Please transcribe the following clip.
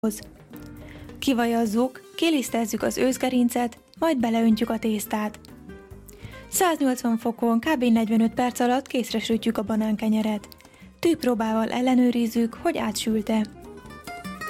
Kivajazzuk, kilisztezzük az őszgerincet, majd beleöntjük a tésztát. 180 fokon kb. 45 perc alatt készre sütjük a banánkenyeret. Tűpróbával ellenőrizzük, hogy átsülte.